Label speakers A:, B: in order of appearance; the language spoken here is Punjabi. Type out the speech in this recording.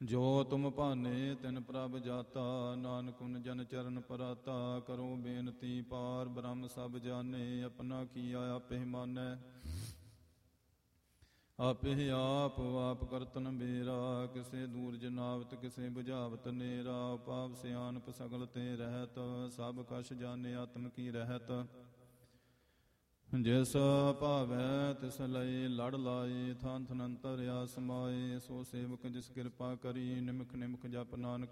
A: ਜੋ ਤੁਮ ਭਾਨੇ ਤਿਨ ਪ੍ਰਭ ਜਾਤਾ, ਨਾਨਕ ਉਨ ਜਨ ਚਰਨ ਪਰਾਤਾ। ਕਰੋ ਬੇਨਤੀ ਪਾਰ ਬ੍ਰਹਮ ਸਭ ਜਾਣੇ, ਆਪਣਾ ਕੀਆ ਆਪੇ ਮਾਨੈ। ਆਪੇ ਆਪ ਆਪ ਕਰਤਨ ਬੇਰਾ, ਕਿਸੇ ਦੂਰ ਜਨਾਵਤ ਕਿਸੇ ਬੁਝਾਵਤ ਨੇਰਾ। ਪਾਪ ਸਿਆਨਪ ਸਗਲ ਤੇ ਰਹਿਤ, ਸਭ ਕਛ ਜਾਣੇ ਆਤਮ ਕੀ ਰਹਿਤ। ਜਿਸ ਭਾਵੈ ਤਿਸ ਲਈ ਲੜ ਲਾਈ, ਥਾਨ ਥਨ ਅੰਤਰ ਆਸਮਾਏ। ਸੋ ਸੇਵਕ ਜਿਸ ਕਿਰਪਾ ਕਰੀ, ਨਿਮਖ ਨਿਮਖ ਜਪ ਨਾਨਕ